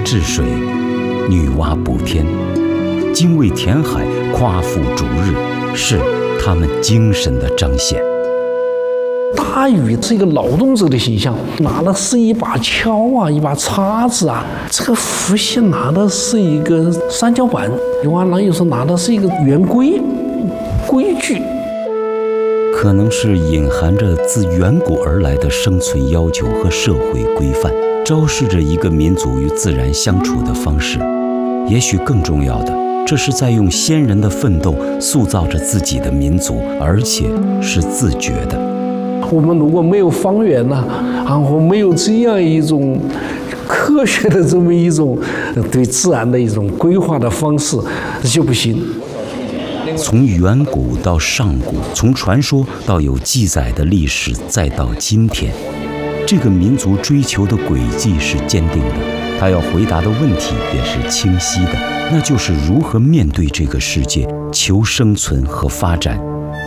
治水，女娲补天，精卫填海，夸父逐日，是他们精神的彰显。 大禹是一个劳动者的形象，拿的是一把锹啊，一把叉子啊。这个伏羲拿的是一个三角板，刘阿郎有时候拿的是一个圆规矩。 可能是隐含着自远古而来的生存要求和社会规范，昭示着一个民族与自然相处的方式。也许更重要的，这是在用先人的奋斗塑造着自己的民族，而且是自觉的。 我们如果没有方圆呢，然后没有这样一种科学的这么一种对自然的一种规划的方式，就不行。 从远古到上古，从传说到有记载的历史，再到今天，这个民族追求的轨迹是坚定的，他要回答的问题也是清晰的，那就是如何面对这个世界，求生存和发展。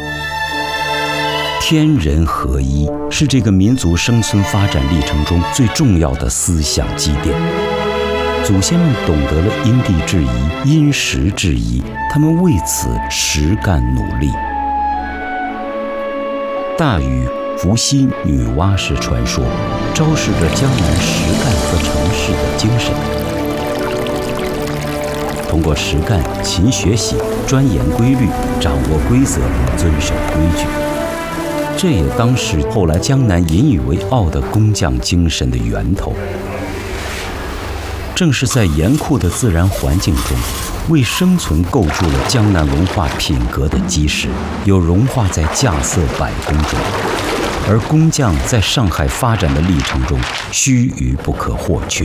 天人合一是这个民族生存发展历程中最重要的思想基点。祖先们懂得了因地制宜、因时制宜，他们为此实干努力。大禹、伏羲、女娲是传说，昭示着江南实干和成事的精神。通过实干、勤学习、钻研规律、掌握规则、遵守规矩，这也当是后来江南引以为傲的工匠精神的源头。正是在严酷的自然环境中，为生存构筑了江南文化品格的基石，又融化在架色百工中。而工匠在上海发展的历程中，须臾不可或缺。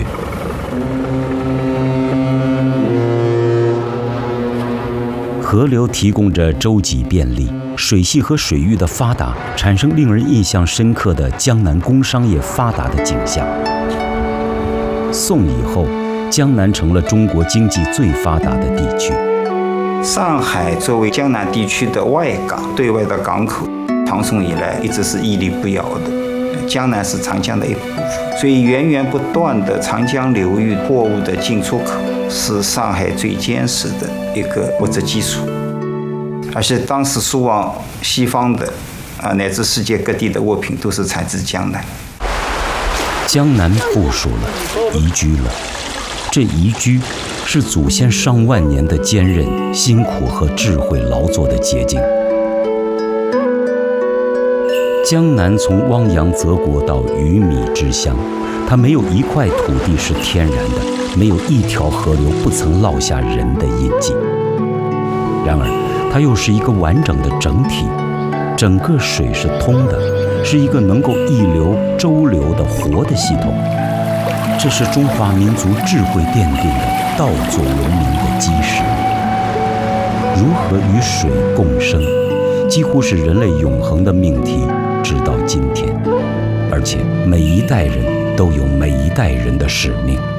河流提供着舟楫便利，水系和水域的发达，产生令人印象深刻的江南工商业发达的景象。宋以后，江南成了中国经济最发达的地区。 上海作为江南地区的外港，对外的港口，唐宋以来一直是屹立不摇的。江南是长江的一部分，所以源源不断的长江流域货物的进出口是上海最坚实的一个物质基础。而且当时输往西方的乃至世界各地的物品都是产自江南。 江南部署了，宜居了。这宜居是祖先上万年的坚韧、辛苦和智慧劳作的结晶。江南从汪洋泽国到鱼米之乡，它没有一块土地是天然的，没有一条河流不曾烙下人的印记。然而，它又是一个完整的整体，整个水是通的，是一个能够溢流、周流的活的系统。这是中华民族智慧奠定的道作文明的基石。如何与水共生，几乎是人类永恒的命题，直到今天。而且每一代人都有每一代人的使命。